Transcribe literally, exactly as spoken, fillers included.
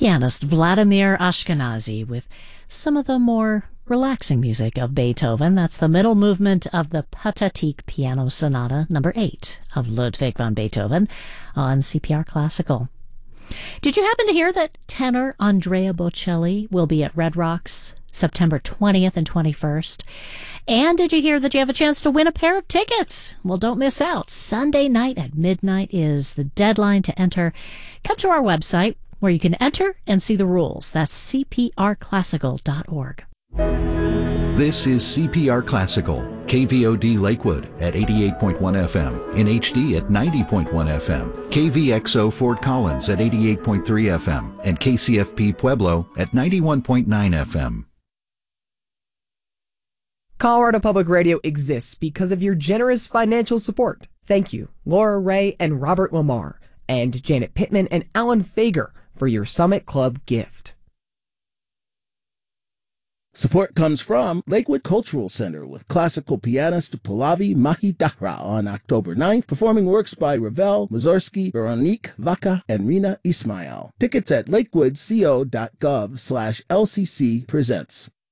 pianist Vladimir Ashkenazy with some of the more relaxing music of Beethoven. That's the middle movement of the Pathetique Piano Sonata number eight of Ludwig van Beethoven on C P R Classical. Did you happen to hear that tenor Andrea Bocelli will be at Red Rocks September twentieth and twenty-first? And did you hear that you have a chance to win a pair of tickets? Well, don't miss out. Sunday night at midnight is the deadline to enter. Come to our website where you can enter and see the rules. That's c p r classical dot org. This is C P R Classical, K V O D Lakewood at eighty-eight point one F M, in H D at ninety point one F M, K V X O Fort Collins at eighty-eight point three F M, and K C F P Pueblo at ninety-one point nine F M. Colorado Public Radio exists because of your generous financial support. Thank you, Laura Ray and Robert Lamar, and Janet Pittman and Alan Fager for your Summit Club gift. Support comes from Lakewood Cultural Center with classical pianist Pallavi Mahidara on October ninth, performing works by Ravel, Mussorgsky, Veronique Vaca, and Rina Ismail. Tickets at lakewoodco.gov slash LCC presents.